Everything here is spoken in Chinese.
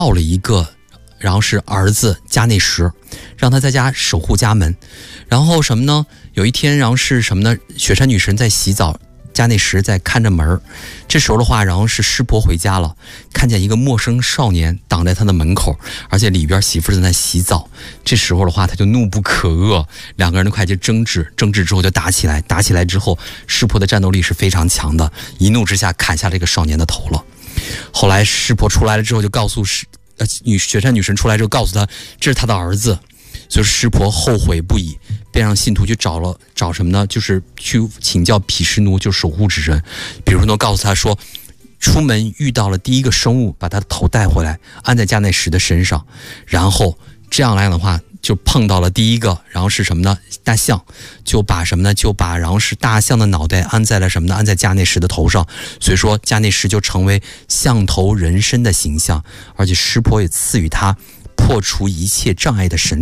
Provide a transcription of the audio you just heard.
抱了一个，然后是儿子加内什，让他在家守护家门。然后什么呢？有一天，然后是什么呢？雪山女神在洗澡，加内什在看着门。这时候的话，然后是湿婆回家了，看见一个陌生少年挡在他的门口，而且里边媳妇正在洗澡。这时候的话，他就怒不可遏，两个人的快就争执之后就打起来。打起来之后，湿婆的战斗力是非常强的，一怒之下砍下这个少年的头了。后来湿婆出来了之后，就告诉雪山女神出来之后告诉他，这是他的儿子。所以湿婆后悔不已，便让信徒去找什么呢？就是去请教毗湿奴，就是守护之神。毗湿奴告诉他说，出门遇到了第一个生物，把他的头带回来，安在加内什的身上，然后这样来讲的话，就碰到了第一个，然后是什么呢？大象，就把什么呢？就把然后是大象的脑袋安在了什么呢？安在加内什的头上。所以说加内什就成为象头人身的形象，而且湿婆也赐予他破除一切障碍的神